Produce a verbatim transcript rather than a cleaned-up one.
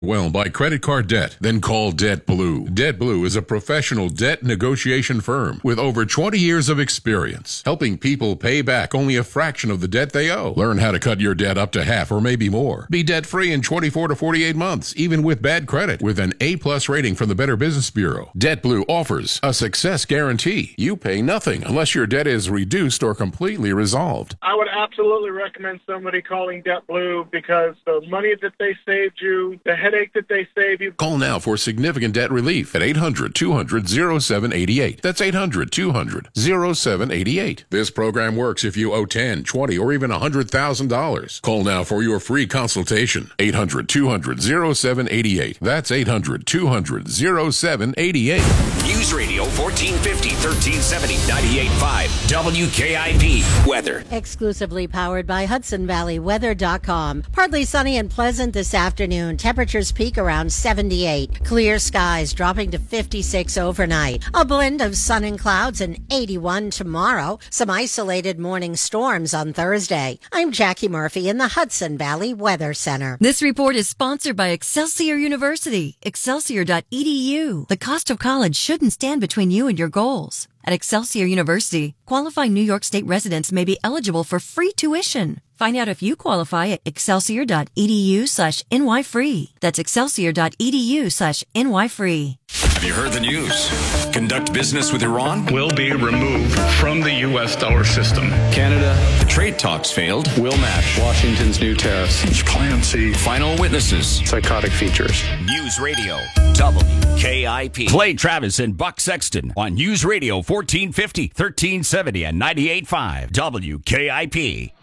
Well, by credit card debt, then call DebtBlue. DebtBlue is a professional debt negotiation firm with over twenty years of experience, helping people pay back only a fraction of the debt they owe. Learn how to cut your debt up to half or maybe more. Be debt-free in twenty-four to forty-eight months, even with bad credit, with an A-plus rating from the Better Business Bureau. DebtBlue offers a success guarantee. You pay nothing unless your debt is reduced or completely resolved. I would absolutely recommend somebody calling DebtBlue because the money that they saved you, the headache that they save you. Call now for significant debt relief at eight hundred, two hundred, oh seven eight eight. That's eight hundred, two hundred, oh seven eight eight. This program works if you owe ten, twenty, or even one hundred thousand dollars. Call now for your free consultation. eight hundred, two hundred, oh seven eight eight. That's eight hundred, two hundred, oh seven eight eight. News Radio fourteen fifty, thirteen seventy, ninety-eight point five W K I P Weather. Exclusively powered by Hudson Valley Weather dot com. Partly sunny and pleasant this afternoon. Temperatures peak around seventy-eight. Clear skies dropping to fifty-six overnight. A blend of sun and clouds and eighty-one tomorrow. Some isolated morning storms on Thursday. I'm Jackie Murphy in the Hudson Valley Weather Center. This report is sponsored by Excelsior University. Excelsior dot E D U. The cost of college shouldn't stand between you and your goals. At Excelsior University, qualifying New York State residents may be eligible for free tuition. Find out if you qualify at excelsior dot E D U slash N Y free. That's excelsior dot E D U slash N Y free. Have you heard the news? Conduct business with Iran? Will be removed from the U S dollar system. Canada. The trade talks failed. Will match Washington's new tariffs. It's Plan C. Final witnesses. Psychotic features. News Radio W K I P. Play Travis and Buck Sexton on News Radio fourteen fifty, thirteen seventy, and ninety-eight point five W K I P.